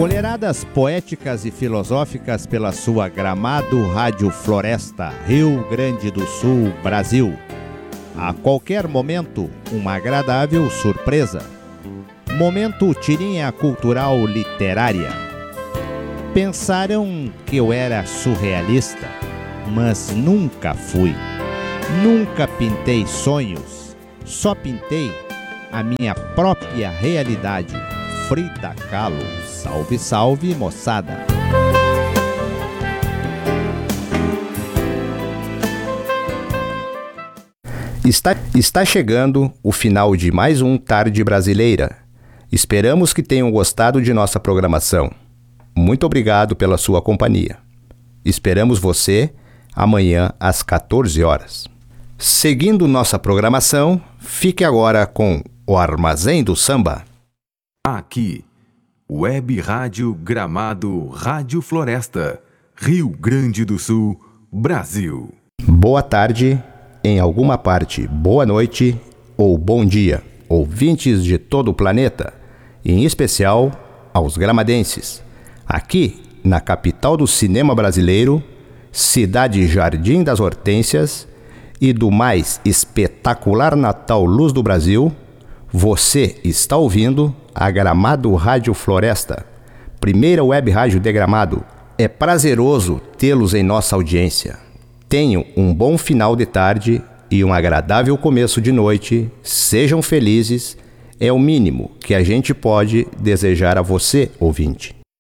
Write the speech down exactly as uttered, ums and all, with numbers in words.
Colheradas poéticas e filosóficas pela sua Gramado Rádio Floresta, Rio Grande do Sul, Brasil. A qualquer momento, uma agradável surpresa. Momento tirinha cultural literária. Pensaram que eu era surrealista, mas nunca fui. Nunca pintei sonhos, só pintei a minha própria realidade. Frida Kahlo, salve, salve, moçada! Está, está chegando o final de mais um Tarde Brasileira. Esperamos que tenham gostado de nossa programação. Muito obrigado pela sua companhia. Esperamos você amanhã às quatorze horas. Seguindo nossa programação, fique agora com o Armazém do Samba. Aqui, Web Rádio Gramado Rádio Floresta, Rio Grande do Sul, Brasil. Boa tarde, em alguma parte, boa noite ou bom dia, ouvintes de todo o planeta, em especial aos gramadenses. Aqui, na capital do cinema brasileiro, cidade Jardim das Hortênsias e do mais espetacular Natal Luz do Brasil, você está ouvindo a Gramado Rádio Floresta, primeira web rádio de Gramado. É prazeroso tê-los em nossa audiência. Tenham um bom final de tarde e um agradável começo de noite. Sejam felizes, é o mínimo que a gente pode desejar a você, ouvinte.